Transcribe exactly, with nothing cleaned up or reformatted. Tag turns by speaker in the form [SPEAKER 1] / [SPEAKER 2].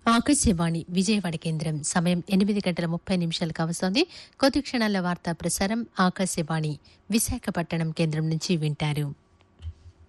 [SPEAKER 1] ఆకాశవాణి విజయవాడ కేంద్రం సమయం ఎనిమిది గంటల ముప్పై నిమిషాలు కావస్తోంది. కొద్ది క్షణాల వార్తా ప్రసారం ఆకాశవాణి విశాఖపట్నం కేంద్రం నుంచి వింటారు.